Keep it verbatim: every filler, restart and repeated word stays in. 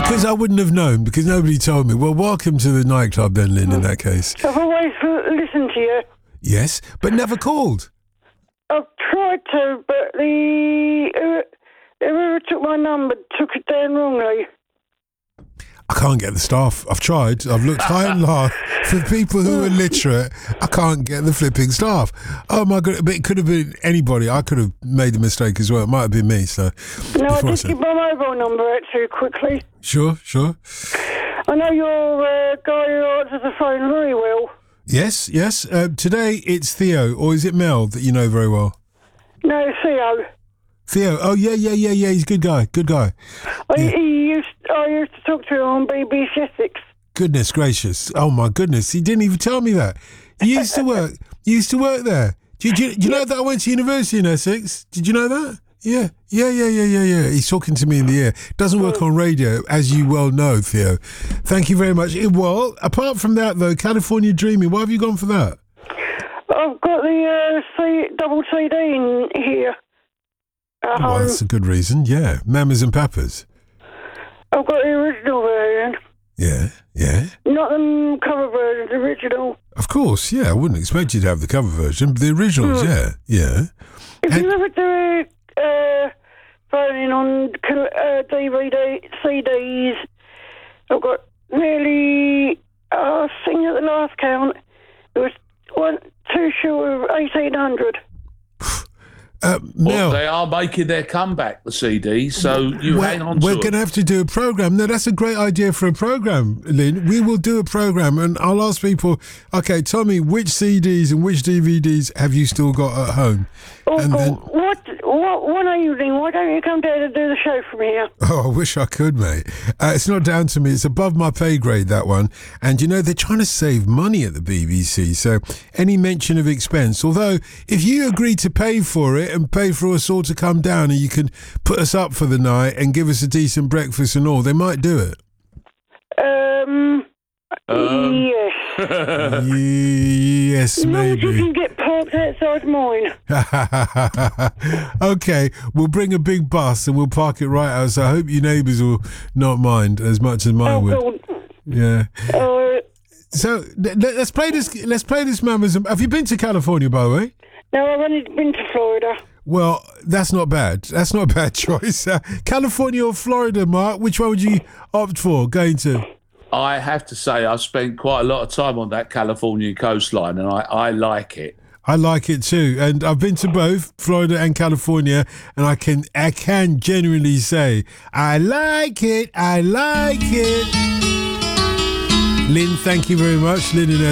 Because I wouldn't have known, because nobody told me. Well, welcome to the nightclub then, Lynn, in that case. I've always listened to you. Yes, but never called. I've tried to, but the uh, whoever took my number took it down wrongly. I can't get the staff. I've tried. I've looked high and low. For people who are literate, I can't get the flipping staff. Oh my God, but it could have been anybody. I could have made a mistake as well. It might have been me. So No, I did give my mobile number out too quickly. Sure, sure. I know you're a guy who answers the phone very well. Yes, yes. Uh, today it's Theo, or is it Mel that you know very well? No, Theo. Theo. Oh yeah, yeah, yeah, yeah. He's a good guy. Good guy. I, Yeah. he used, I used to talk to him on B B C Essex. Goodness gracious! Oh my goodness! He didn't even tell me that. You used to work. You used to work there. Do you, do you, do you know that I went to university in Essex? Did you know that? Yeah, yeah, yeah, yeah, yeah, yeah. He's talking to me in the ear. Doesn't work on radio, as you well know, Theo. Thank you very much. Eh, Well, apart from that, though, California Dreaming. Why have you gone for that? I've got the uh, C, double C D in here. At Well, home. that's a good reason. Yeah, Mamas and Papas. I've got the original version. Yeah, yeah. Not the cover version, the original. Of course, yeah. I wouldn't expect you to have the cover version, but the originals, yeah, yeah. If And- you ever do uh, phoning on uh, D V D, C Ds, I've got nearly, uh, I think at the last count, it was one, two short of eighteen hundred. Uh, Well, Mel, they are making their comeback, the C Ds, so you we're, hang on we're to going to it. have to do a program. No, that's a great idea for a program, Lynn. We will do a program, and I'll ask people. Okay, tell me which C Ds and which D V Ds have you still got at home? Oh, And God, then- what, what, one evening, why don't you come down and do the show from here? Oh, I wish I could, mate. Uh, it's not down to me. It's above my pay grade, that one. And, you know, they're trying to save money at the B B C. So any mention of expense, although if you agree to pay for it and pay for us all to come down and you can put us up for the night and give us a decent breakfast and all, they might do it. Um, Um. yes. Yes, As long as you maybe. can get parked outside mine. Okay, we'll bring a big bus and we'll park it right outside. I hope your neighbours will not mind as much as mine Oh, would. God. Yeah. Uh, So th- th- let's play this. Let's play this, Mamas. and- Have you been to California, by the way? no, I've only been to Florida. Well, that's not bad. That's not a bad choice. Uh, California or Florida, Mark? Which one would you opt for going to? I have to say, I've spent quite a lot of time on that California coastline, and I, I like it. I like it too, and I've been to both Florida and California, and I can I can genuinely say I like it. I like it. Lynn, thank you very much, Lynn and